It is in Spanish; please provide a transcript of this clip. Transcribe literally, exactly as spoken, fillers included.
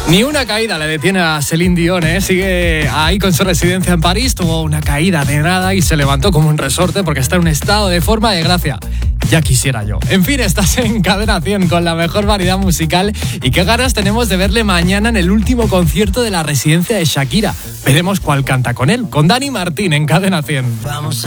Ni una caída le detiene a Celine Dion, ¿eh? Sigue ahí con su residencia en París, tuvo una caída de nada y se levantó como un resorte porque está en un estado de forma de gracia. Ya quisiera yo. En fin, estás en Cadena cien con la mejor variedad musical y qué ganas tenemos de verle mañana en el último concierto de la residencia de Shakira. Veremos cuál canta con él, con Dani Martín en Cadena cien. Vamos